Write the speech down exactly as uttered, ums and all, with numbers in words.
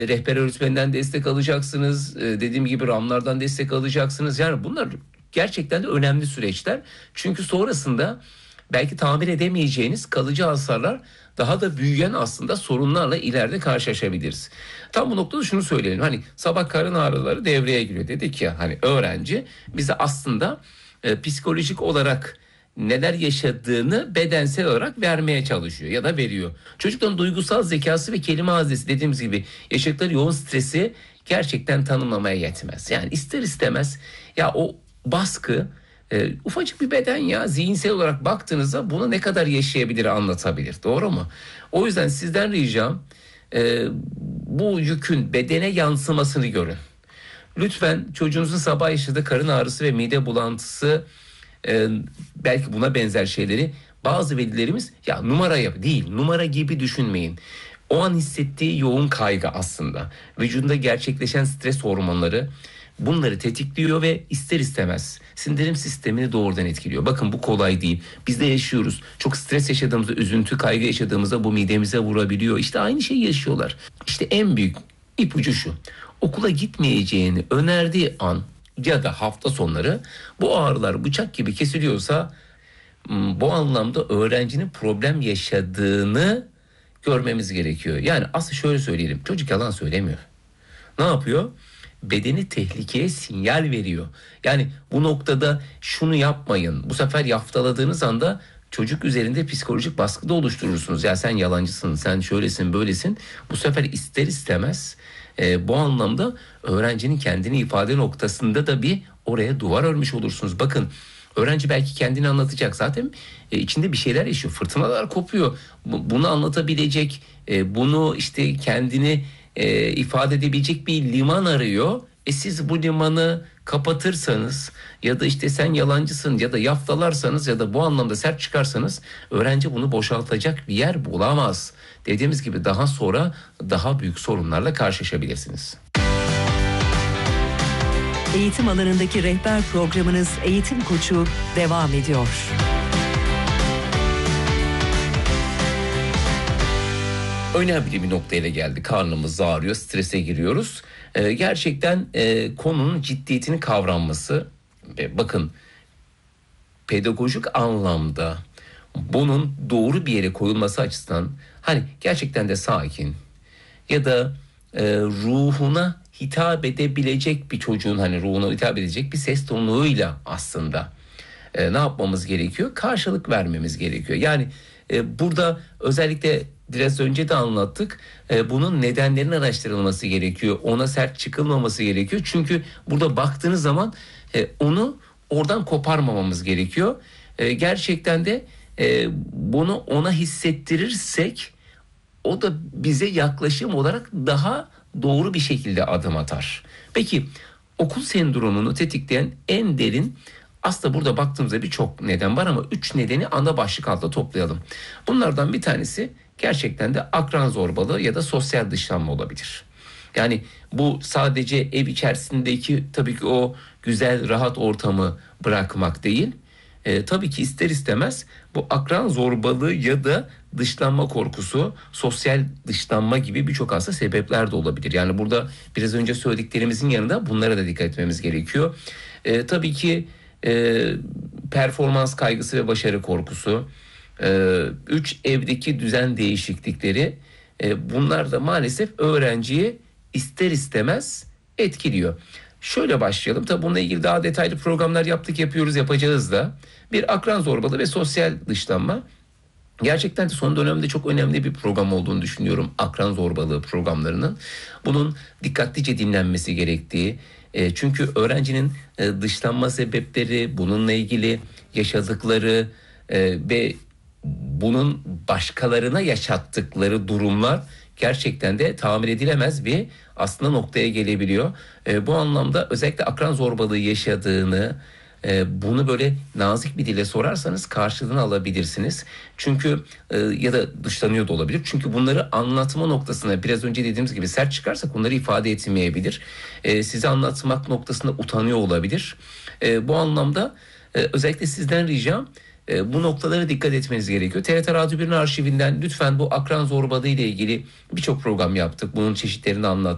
rehber öğretmeninden destek alacaksınız. E, dediğim gibi RAM'lardan destek alacaksınız. Yani bunlar gerçekten de önemli süreçler. Çünkü sonrasında belki tamir edemeyeceğiniz kalıcı hasarlar, daha da büyüyen aslında sorunlarla ileride karşılaşabiliriz. Tam bu noktada şunu söyleyelim. Hani sabah karın ağrıları devreye giriyor. Dedik ya, hani öğrenci bize aslında e, psikolojik olarak neler yaşadığını bedensel olarak vermeye çalışıyor ya da veriyor. Çocukların duygusal zekası ve kelime hazinesi, dediğimiz gibi yaşadıkları yoğun stresi gerçekten tanımlamaya yetmez. Yani ister istemez ya o baskı, e, ufacık bir beden ya, zihinsel olarak baktığınızda bunu ne kadar yaşayabilir anlatabilir. Doğru mu? O yüzden sizden ricam, e, bu yükün bedene yansımasını görün. Lütfen çocuğunuzun sabah yaşadığı karın ağrısı ve mide bulantısı, Ee, belki buna benzer şeyleri bazı velilerimiz ya numara yap değil, numara gibi düşünmeyin. O an hissettiği yoğun kaygı aslında vücudunda gerçekleşen stres hormonları bunları tetikliyor ve ister istemez sindirim sistemini doğrudan etkiliyor. Bakın, bu kolay değil. Biz de yaşıyoruz. Çok stres yaşadığımızda, üzüntü, kaygı yaşadığımızda bu midemize vurabiliyor. İşte aynı şeyi yaşıyorlar. İşte en büyük ipucu şu: okula gitmeyeceğini önerdiği an ya da hafta sonları bu ağrılar bıçak gibi kesiliyorsa, bu anlamda öğrencinin problem yaşadığını görmemiz gerekiyor. Yani aslında şöyle söyleyelim, çocuk yalan söylemiyor. Ne yapıyor? Bedeni tehlikeye sinyal veriyor. Yani bu noktada şunu yapmayın. Bu sefer yaftaladığınız anda çocuk üzerinde psikolojik baskı da oluşturursunuz. Ya sen yalancısın, sen şöylesin, böylesin. Bu sefer ister istemez e, bu anlamda öğrencinin kendini ifade noktasında da bir oraya duvar örmüş olursunuz. Bakın, öğrenci belki kendini anlatacak. Zaten e, içinde bir şeyler yaşıyor. Fırtınalar kopuyor. Bu, bunu anlatabilecek, e, bunu işte kendini e, ifade edebilecek bir liman arıyor. E siz bu limanı kapatırsanız ya da işte sen yalancısın ya da yaftalarsanız ya da bu anlamda sert çıkarsanız, öğrenci bunu boşaltacak bir yer bulamaz. Dediğimiz gibi daha sonra daha büyük sorunlarla karşılaşabilirsiniz. Eğitim alanındaki rehber programınız Eğitim Koçu devam ediyor. Önemli bir noktaya geldi. Karnımız ağrıyor, strese giriyoruz. Ee, gerçekten e, konunun ciddiyetini kavranması ve bakın, pedagojik anlamda bunun doğru bir yere koyulması açısından, hani gerçekten de sakin ya da e, ruhuna hitap edebilecek bir çocuğun, hani ruhuna hitap edecek bir ses tonuyla aslında e, ne yapmamız gerekiyor? Karşılık vermemiz gerekiyor. Yani e, burada özellikle biraz önce de anlattık. E, bunun nedenlerinin araştırılması gerekiyor. Ona sert çıkılmaması gerekiyor. Çünkü burada baktığınız zaman e, onu oradan koparmamamız gerekiyor. E, gerçekten de e, bunu ona hissettirirsek, o da bize yaklaşım olarak daha doğru bir şekilde adım atar. Peki, okul sendromunu tetikleyen en derin, aslında burada baktığımızda birçok neden var ama üç nedeni ana başlık altında toplayalım. Bunlardan bir tanesi gerçekten de akran zorbalığı ya da sosyal dışlanma olabilir. Yani bu sadece ev içerisindeki tabii ki o güzel rahat ortamı bırakmak değil. E, tabii ki ister istemez bu akran zorbalığı ya da dışlanma korkusu, sosyal dışlanma gibi birçok aslında sebepler de olabilir. Yani burada biraz önce söylediklerimizin yanında bunlara da dikkat etmemiz gerekiyor. E, tabii ki e, performans kaygısı ve başarı korkusu, e, üç evdeki düzen değişiklikleri, e, bunlar da maalesef öğrenciyi ister istemez etkiliyor. Şöyle başlayalım. Tabii bununla ilgili daha detaylı programlar yaptık, yapıyoruz, yapacağız da. Bir, akran zorbalığı ve sosyal dışlanma. Gerçekten de son dönemde çok önemli bir program olduğunu düşünüyorum, akran zorbalığı programlarının. Bunun dikkatlice dinlenmesi gerektiği. E, çünkü öğrencinin e, dışlanma sebepleri, bununla ilgili yaşadıkları e, ve bunun başkalarına yaşattıkları durumlar gerçekten de tamir edilemez bir aslında noktaya gelebiliyor. E, bu anlamda özellikle akran zorbalığı yaşadığını, e, bunu böyle nazik bir dille sorarsanız karşılığını alabilirsiniz. Çünkü e, ya da dışlanıyor da olabilir. Çünkü bunları anlatma noktasına biraz önce dediğimiz gibi sert çıkarsak bunları ifade etmeyebilir. E, size anlatmak noktasında utanıyor olabilir. E, bu anlamda e, özellikle sizden ricam, E, bu noktalara dikkat etmeniz gerekiyor. T R T Radyo bir'in arşivinden lütfen bu akran zorbalığı ile ilgili birçok program yaptık. Bunun çeşitlerini anlattık.